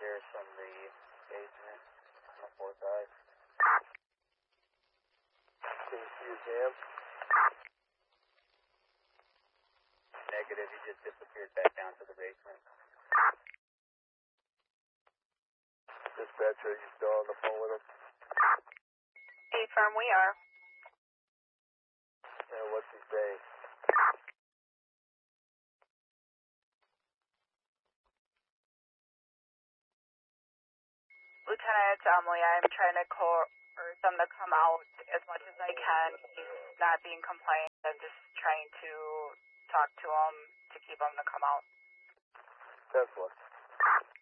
stairs from the basement on the fourth side. Can you see your jam? Negative, he just disappeared back down to the basement. Dispatcher, are you still on the phone with him? Affirm, we are. And what's he saying? Lieutenant Leah, I'm trying to coerce them to come out as much as I can. He's not being compliant. I'm just trying to talk to him to keep him to come out. 10-4.